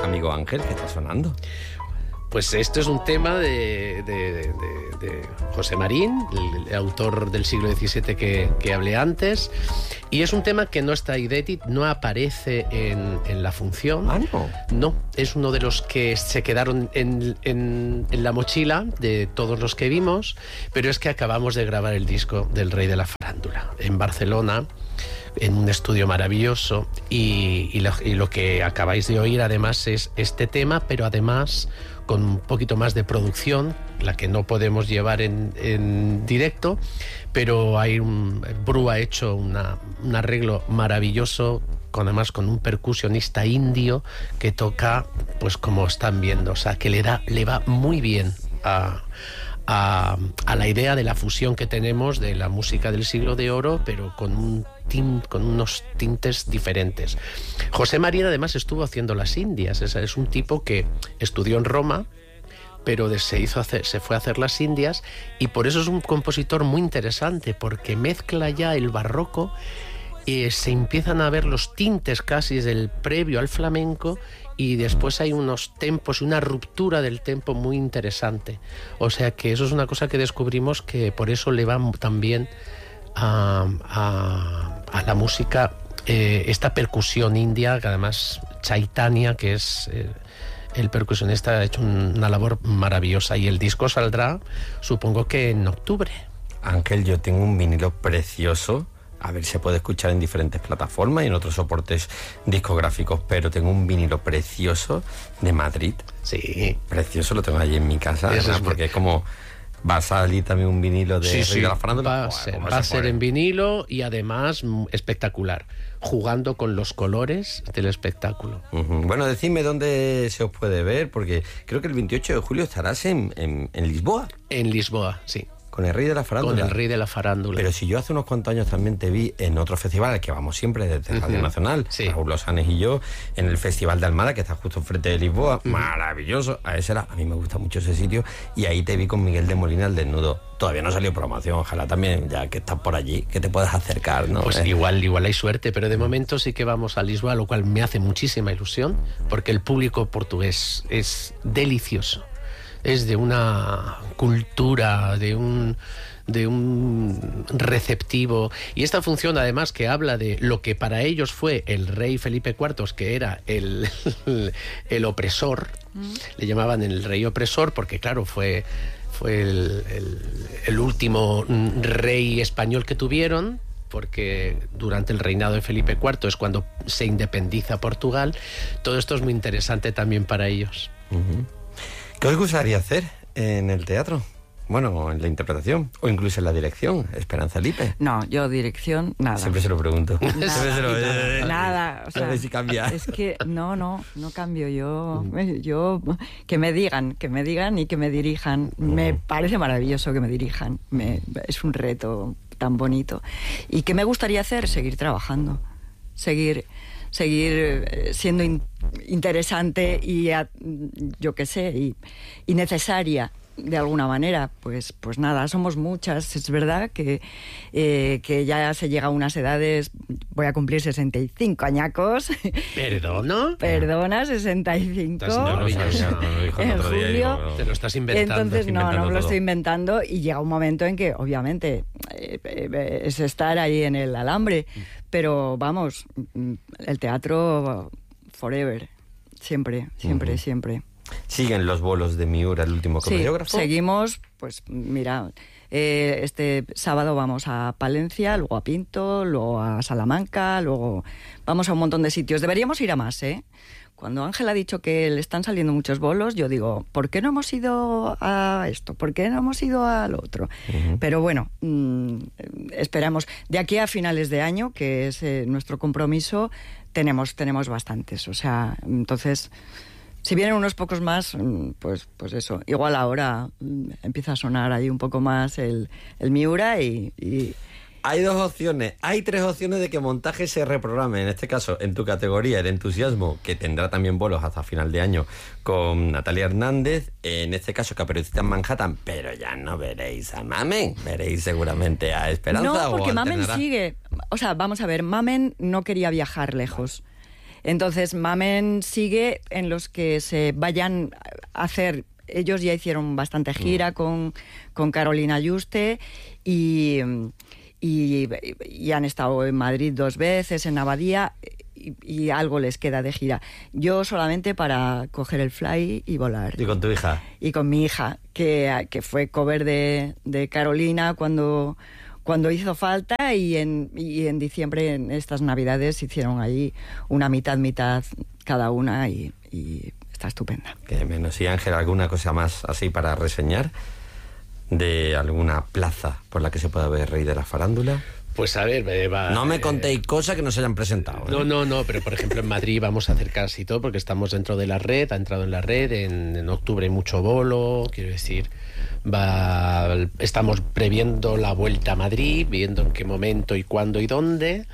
amigo Ángel, que está sonando? Pues esto es un tema de José Marín, el autor del siglo XVII que hablé antes, y es un tema que no está inédito, no aparece en la función. Ah, no. No, es uno de los que se quedaron en la mochila de todos los que vimos, pero es que acabamos de grabar el disco del Rey de la Farándula en Barcelona, en un estudio maravilloso, y lo que acabáis de oír además es este tema, pero además con un poquito más de producción, la que no podemos llevar en directo, pero Bru ha hecho un arreglo maravilloso, además con un percusionista indio que toca, pues como están viendo, o sea, que le va muy bien a la idea de la fusión que tenemos de la música del siglo de oro, pero con unos tintes diferentes. José Marín además estuvo haciendo las Indias. Es un tipo que estudió en Roma, pero se fue a hacer las Indias, y por eso es un compositor muy interesante, porque mezcla ya el barroco, se empiezan a ver los tintes casi del previo al flamenco, y después hay unos tempos, una ruptura del tempo muy interesante. O sea que eso es una cosa que descubrimos, que por eso le va tan bien a la música esta percusión india, que además Chaitanya, que es el percusionista, ha hecho una labor maravillosa, y el disco saldrá, supongo que en octubre. Ángel, yo tengo un vinilo precioso. A ver, se puede escuchar en diferentes plataformas y en otros soportes discográficos, pero tengo un vinilo precioso de Madrid. Sí. Precioso, lo tengo allí en mi casa, además, porque es como... ¿Va a salir también un vinilo de Rey de la Farándula? Va a ser en vinilo, y además espectacular, jugando con los colores del espectáculo. Bueno, decidme dónde se os puede ver, porque creo que el 28 de julio estarás en Lisboa. En Lisboa, sí. Con el Rey de la Farándula. Con el Rey de la Farándula. Pero si yo hace unos cuantos años también te vi en otro festival al que vamos siempre desde Radio Nacional, sí. Raúl Losanes y yo, en el Festival de Almada, que está justo enfrente de Lisboa. Maravilloso. A mí me gusta mucho ese sitio, y ahí te vi con Miguel de Molina al desnudo. Todavía no salió promoción, ojalá también, ya que estás por allí, que te puedas acercar, ¿no? Pues igual hay suerte, pero de momento sí que vamos a Lisboa, lo cual me hace muchísima ilusión, porque el público portugués es delicioso. Es de una cultura, de un receptivo, y esta función además que habla de lo que para ellos fue el rey Felipe IV, que era el opresor. Le llamaban el rey opresor porque claro, fue el último rey español que tuvieron, porque durante el reinado de Felipe IV es cuando se independiza Portugal. Todo esto es muy interesante también para ellos. ¿Qué os gustaría hacer en el teatro? Bueno, en la interpretación o incluso en la dirección, Esperanza Lipe. No, yo dirección, nada. Siempre se lo pregunto. Nada. O sea, a ver si cambia. Es que no cambio. Yo que me digan y que me dirijan. Me parece maravilloso que me dirijan. Es un reto tan bonito. ¿Y qué me gustaría hacer? Seguir trabajando. Seguir siendo interesante y, yo qué sé, y necesaria de alguna manera. Pues nada, somos muchas. Es verdad que ya se llega a unas edades. Voy a cumplir 65 añacos. Perdona, 65. En julio. Te lo estás inventando. Entonces no me lo estoy inventando, y llega un momento en que obviamente es estar ahí en el alambre, pero vamos, el teatro forever, siempre. ¿Siguen los bolos de Miura, el último comediógrafo? Sí, seguimos, pues mira, este sábado vamos a Palencia, luego a Pinto, luego a Salamanca, luego vamos a un montón de sitios. Deberíamos ir a más, ¿eh? Cuando Ángel ha dicho que le están saliendo muchos bolos, yo digo, ¿por qué no hemos ido a esto? ¿Por qué no hemos ido al otro? Pero bueno, esperamos. De aquí a finales de año, que es nuestro compromiso, tenemos bastantes. O sea, entonces... Si vienen unos pocos más, pues eso. Igual ahora empieza a sonar ahí un poco más el Miura y... Hay dos opciones, hay tres opciones de que montaje se reprograme. En este caso, en tu categoría, el entusiasmo, que tendrá también bolos hasta final de año con Natalia Hernández. En este caso, Caperucita en Manhattan, pero ya no veréis a Mamen, veréis seguramente a Esperanza. No, porque Mamen sigue. O sea, vamos a ver, Mamen no quería viajar lejos. Entonces, Mamen sigue en los que se vayan a hacer. Ellos ya hicieron bastante gira con Carolina Yuste y han estado en Madrid 2 veces, en Abadía, y algo les queda de gira. Yo solamente para coger el fly y volar. ¿Y con tu hija? Y con mi hija, que fue cover de Carolina cuando hizo falta, y en diciembre, en estas Navidades, hicieron ahí una mitad cada una, y está estupenda. Que menos. ¿Y Ángel, alguna cosa más así para reseñar de alguna plaza por la que se pueda ver Rey de la Farándula? Pues a ver, no me contéis cosas que no se hayan presentado, ¿eh? No, pero por ejemplo en Madrid vamos a hacer casi todo porque estamos dentro de la red, ha entrado en la red, en octubre hay mucho bolo, quiero decir, estamos previendo la vuelta a Madrid, viendo en qué momento y cuándo y dónde,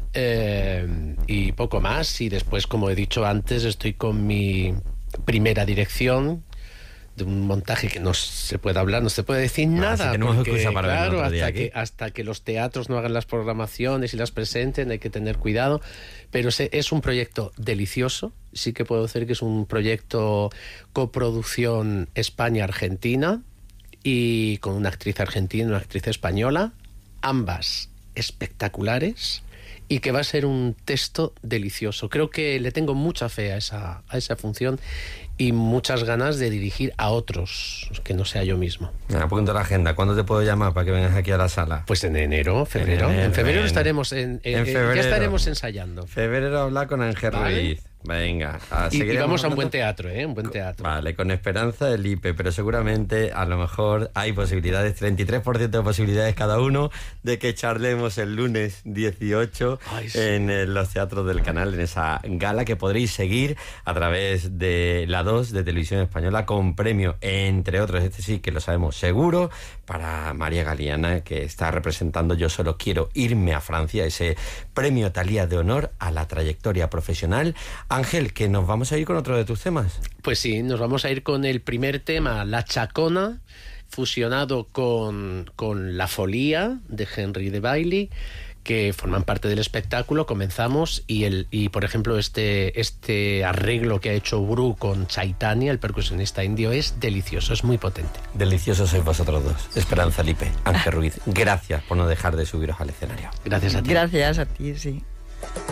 y poco más. Y después, como he dicho antes, estoy con mi primera dirección de un montaje que no se puede hablar, no se puede decir nada. Así que no porque, para claro, ver otro día hasta que los teatros no hagan las programaciones y las presenten, hay que tener cuidado. Pero es un proyecto delicioso. Sí que puedo decir que es un proyecto coproducción España-Argentina, y con una actriz argentina y una actriz española, ambas espectaculares, y que va a ser un texto delicioso. Creo que le tengo mucha fe a esa función y muchas ganas de dirigir a otros, que no sea yo mismo. Apunto la agenda. ¿Cuándo te puedo llamar para que vengas aquí a la sala? Pues en enero, febrero. En febrero estaremos febrero. Ya estaremos ensayando. Febrero hablar con Ángel Ruiz. Venga, y vamos a un buen teatro, un buen teatro. Vale, con esperanza del IPE, pero seguramente a lo mejor hay posibilidades, 33% de posibilidades cada uno, de que charlemos el lunes 18 en los teatros del canal, en esa gala que podréis seguir a través de la 2 de Televisión Española, con premio, entre otros, este sí que lo sabemos seguro, para María Galeana, que está representando Yo solo quiero irme a Francia, ese premio Thalía de honor a la trayectoria profesional. Ángel, que nos vamos a ir con otro de tus temas. Pues sí, nos vamos a ir con el primer tema, La Chacona, fusionado con La Folía de Henry de Bailey, que forman parte del espectáculo. Comenzamos y por ejemplo este arreglo que ha hecho Bru con Chaitanya, el percusionista indio, es delicioso, es muy potente. Deliciosos sois vosotros dos. Esperanza Lipe, Ángel Ruiz, gracias por no dejar de subiros al escenario. Gracias a ti. Gracias a ti, sí.